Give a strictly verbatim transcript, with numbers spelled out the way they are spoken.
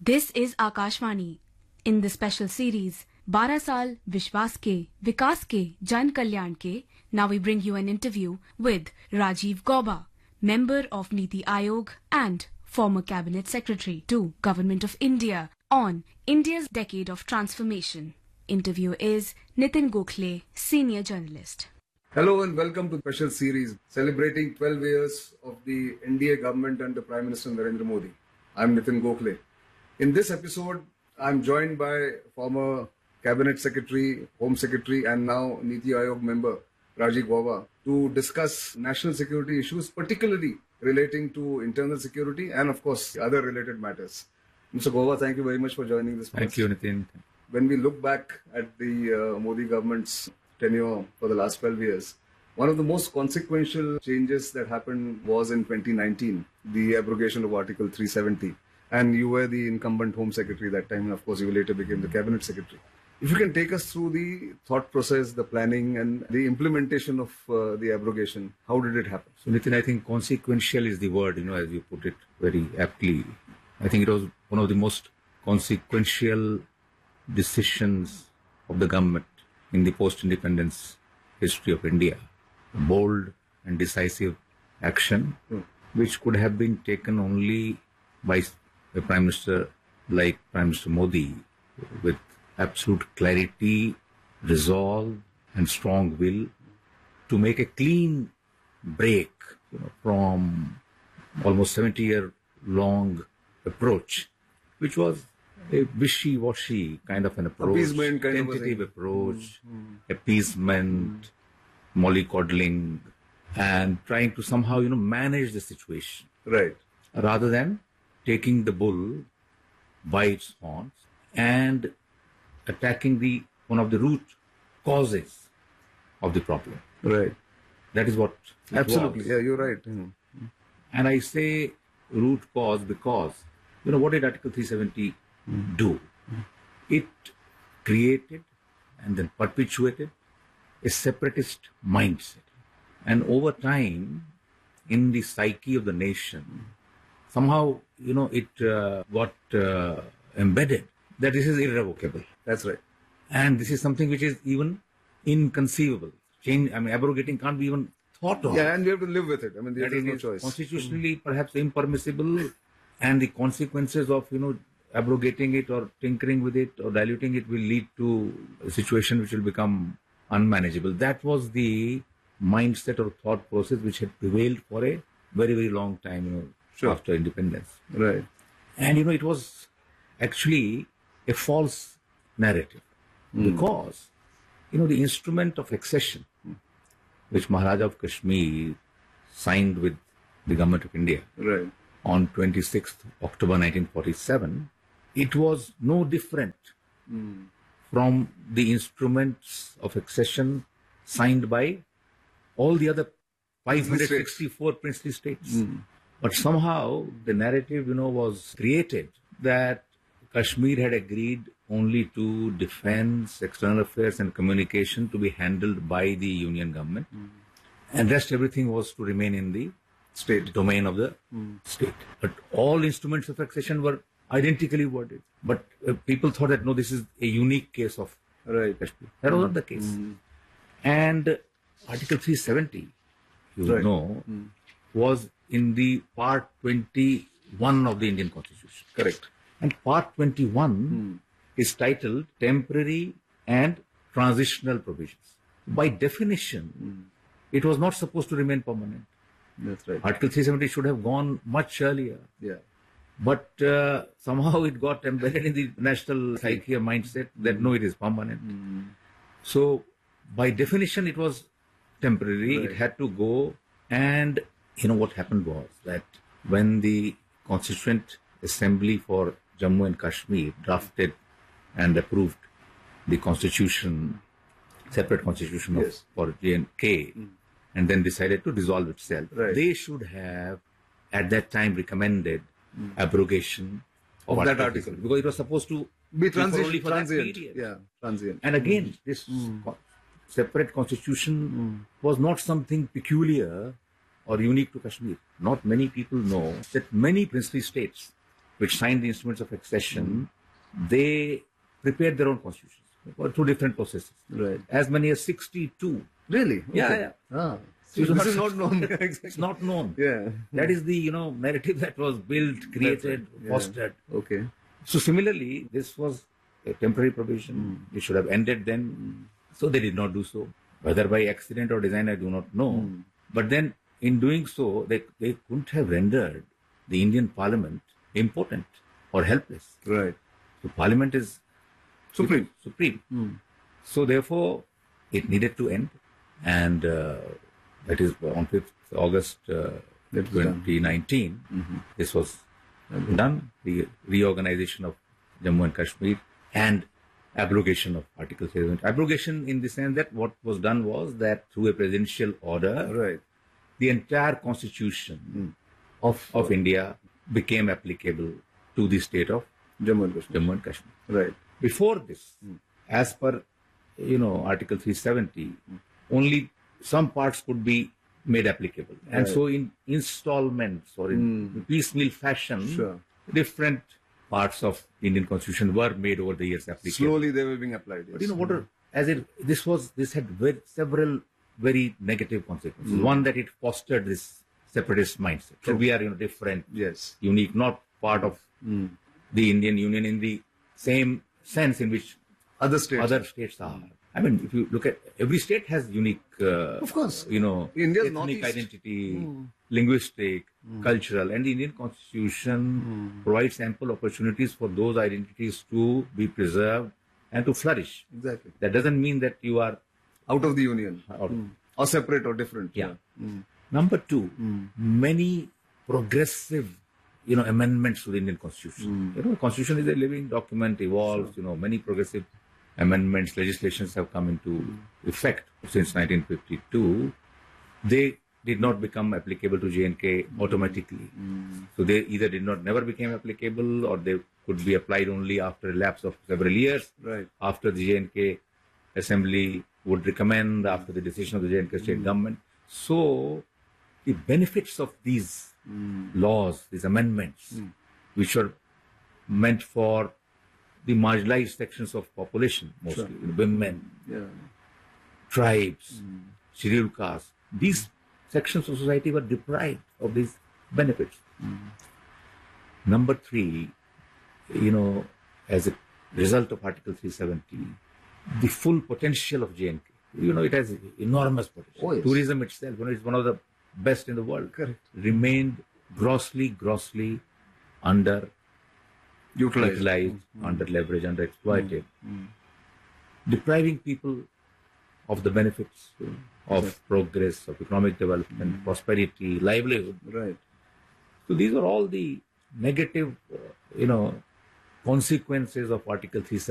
This is Akashvani. In the special series, बारह साल विश्वास के, विकास के, जन कल्याण के, now we bring you an interview with Rajiv Gauba, member of Niti Aayog and former Cabinet Secretary to Government of India on India's decade of transformation. Interview is Nitin Gokhale, senior journalist. Hello and welcome to the special series celebrating twelve years of the N D A government under Prime Minister Narendra Modi. I'm Nitin Gokhale. In this episode, I'm joined by former Cabinet Secretary, Home Secretary and now Niti Aayog member Rajiv Gauba to discuss national security issues, particularly relating to internal security and of course other related matters. Mister Gauba, thank you very much for joining this. Thank you, Nitin. When we look back at the uh, Modi government's tenure for the last twelve years, one of the most consequential changes that happened was in twenty nineteen, the abrogation of Article three seventy. And you were the incumbent Home Secretary that time, and of course you later became the Cabinet Secretary. If you can take us through the thought process, the planning and the implementation of uh, the abrogation, how did it happen? So Nitin, I think consequential is the word, you know, as you put it very aptly. I think it was one of the most consequential decisions of the government in the post-independence history of India. Bold and decisive action, hmm. which could have been taken only by a Prime Minister like Prime Minister Modi with absolute clarity, resolve and strong will to make a clean break, you know, from almost seventy year long approach, which was a wishy-washy kind of an approach, appeasement kind tentative of approach, mm-hmm. appeasement, mm-hmm. mollycoddling, and trying to somehow, you know, manage the situation. Right. Rather than taking the bull by its horns and attacking the one of the root causes of the problem. Right. That is what it Absolutely. was. Yeah, you're right. Mm-hmm. And I say root cause because, you know, what did Article three seventy mm-hmm. do? Mm-hmm. It created and then perpetuated a separatist mindset. And over time, in the psyche of the nation, somehow, you know, it uh, got uh, embedded that this is irrevocable. That's right. And this is something which is even inconceivable. Change, I mean, abrogating can't be even thought of. Yeah, and we have to live with it. I mean, there is no is choice. Constitutionally, mm. perhaps impermissible, and the consequences of, you know, abrogating it or tinkering with it or diluting it will lead to a situation which will become unmanageable. That was the mindset or thought process which had prevailed for a very, very long time, you know, sure. after independence. Right. And, you know, it was actually a false narrative mm. because, you know, the instrument of accession, mm. which Maharaja of Kashmir signed with the Government of India right. on twenty-sixth October nineteen forty-seven, it was no different mm. from the instruments of accession signed by all the other five hundred sixty-four princely states. Mm. But somehow the narrative, you know, was created that Kashmir had agreed only to defense, external affairs and communication to be handled by the union government. Mm. And rest everything was to remain in the state domain of the mm. state. But all instruments of accession were identically worded. But uh, people thought that, no, this is a unique case of right. Kashmir. That mm. was not the case. Mm. And uh, Article three seventy, you right. know, mm. was in the part twenty-one of the Indian Constitution. Correct. And part twenty-one hmm. is titled Temporary and Transitional Provisions. By definition, hmm. it was not supposed to remain permanent. That's right. Article three seventy should have gone much earlier. Yeah. But uh, somehow it got embedded in the national psyche or mindset that no, it is permanent. Hmm. So by definition, it was temporary. Right. It had to go. And you know what happened was that when the Constituent Assembly for Jammu and Kashmir drafted and approved the constitution, separate constitution yes. of, for J and K, mm. and then decided to dissolve itself. Right. They should have, at that time, recommended mm. abrogation of, of that article, article. Because it was supposed to be transi- only for transient. that period. Yeah, transient. And again, mm. this mm. co- separate constitution mm. was not something peculiar or unique to Kashmir. Not many people know that many princely states which signed the instruments of accession, they prepared their own constitutions through different processes. Right. As many as sixty-two. Really? Yeah, Okay. yeah. Ah. So So this is not known. It's not known. Yeah. That is the, you know, narrative that was built, created, Yeah. fostered. Okay. So similarly, this was a temporary provision. It should have ended then. So they did not do so. Whether by accident or design, I do not know. But then in doing so, they, they couldn't have rendered the Indian Parliament impotent or helpless. Right. So Parliament is Supreme. supreme. So therefore, it needed to end. And uh, that is on fifth August uh, That was done. twenty nineteen. This was done. The reorganization of Jammu and Kashmir and abrogation of Article three. Abrogation in the sense that what was done was that through a presidential order, Right. the entire constitution of, of India became applicable to the state of Jammu and Kashmir. Jammu and Kashmir. Right. Before this, as per, you know, Article three seventy, only some parts could be made applicable. And Right. so in installments or in piecemeal fashion, Sure. different parts of the Indian constitution were made over the years applicable. Slowly they were being applied. Yes. But you know, what are, as it, this was, this had very, several very negative consequences. One, that it fostered this separatist mindset. So we are, you know, different, Yes. unique, not part of the Indian Union in the same sense in which Other states. other states are. I mean, if you look at, every state has unique, uh, Of course. you know, India's ethnic northeast. identity, linguistic, cultural, and the Indian constitution provides ample opportunities for those identities to be preserved and to flourish. Exactly. That doesn't mean that you are Out of the union. out. Or separate or different. Yeah. Number two, many progressive, you know, amendments to the Indian Constitution. You know, the Constitution is a living document, evolves. You know, many progressive amendments, legislations have come into effect since nineteen fifty-two. They did not become applicable to J and K automatically. So they either did not never became applicable, or they could be applied only after a lapse of several years. Right. After the J and K Assembly would recommend, after the decision of the J and K state government. So the benefits of these laws, these amendments, which are meant for the marginalized sections of population, mostly women, Yeah. tribes, scheduled castes, these sections of society were deprived of these benefits. Number three, you know, as a result of Article three seventy, the full potential of J and K, you know, it has enormous potential. Oh, yes. Tourism itself, you know, it's one of the best in the world, Correct. remained grossly, grossly under Utilized. utilized, under leveraged, under exploited, depriving people of the benefits of progress, of economic development, prosperity, livelihood. Right. So these are all the negative, uh, you know, consequences of Article three seventy.